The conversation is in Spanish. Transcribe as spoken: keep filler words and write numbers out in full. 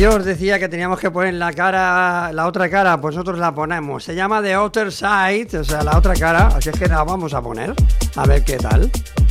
Yo os decía que teníamos que poner la cara, la otra cara, pues nosotros la ponemos. Se llama The Other Side, o sea, la otra cara, así es que la vamos a poner. A ver qué tal.